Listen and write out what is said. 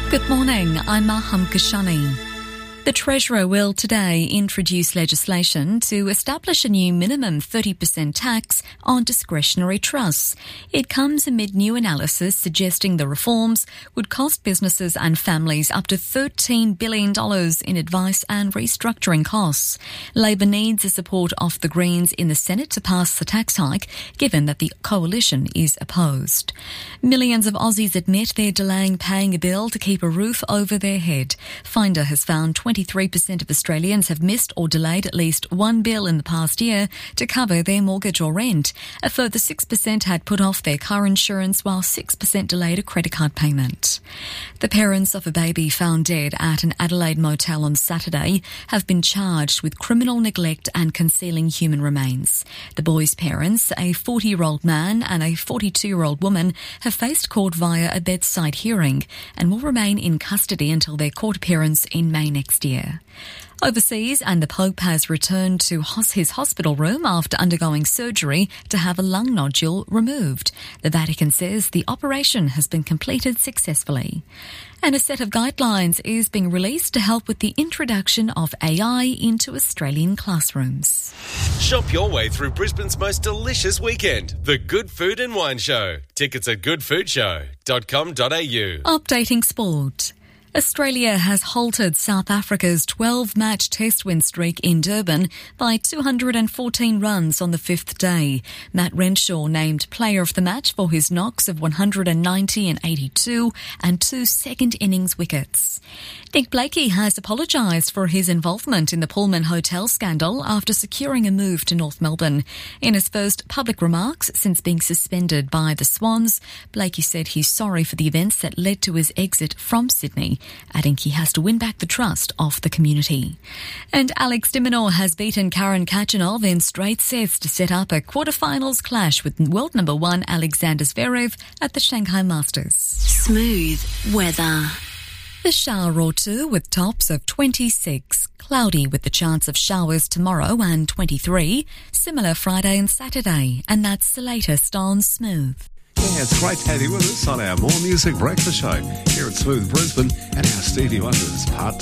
Good morning, I'm Maham Kashani. The Treasurer will today introduce legislation to establish a new minimum 30% tax on discretionary trusts. It comes amid new analysis suggesting the reforms would cost businesses and families up to $13 billion in advice and restructuring costs. Labor needs the support of the Greens in the Senate to pass the tax hike, given that the coalition is opposed. Millions of Aussies admit they're delaying paying a bill to keep a roof over their head. Finder has found 23% of Australians have missed or delayed at least one bill in the past year to cover their mortgage or rent. A further 6% had put off their car insurance, while 6% delayed a credit card payment. The parents of a baby found dead at an Adelaide motel on Saturday have been charged with criminal neglect and concealing human remains. The boy's parents, a 40-year-old man and a 42-year-old woman, have faced court via a bedside hearing and will remain in custody until their court appearance in May next year. Overseas, and the Pope has returned to his hospital room after undergoing surgery to have a lung nodule removed. The Vatican says the operation has been completed successfully. And a set of guidelines is being released to help with the introduction of AI into Australian classrooms. Shop your way through Brisbane's most delicious weekend, the Good Food and Wine Show. Tickets at goodfoodshow.com.au. Updating sport. Australia has halted South Africa's 12-match test win streak in Durban by 214 runs on the fifth day. Matt Renshaw named player of the match for his knocks of 190 and 82 and 2 second-innings wickets. Nick Blakey has apologised for his involvement in the Pullman Hotel scandal after securing a move to North Melbourne. In his first public remarks since being suspended by the Swans, Blakey said he's sorry for the events that led to his exit from Sydney, adding he has to win back the trust of the community. And Alex de Minaur has beaten Karen Khachanov in straight sets to set up a quarterfinals clash with world number one Alexander Zverev at the Shanghai Masters. Smooth weather. A shower or two with tops of 26. Cloudy with the chance of showers tomorrow and 23. Similar Friday and Saturday. And that's the latest on Smooth. Yeah, it's great to have you with us on our More Music Breakfast Show here at Smooth Brisbane, and our Stevie Wonder is part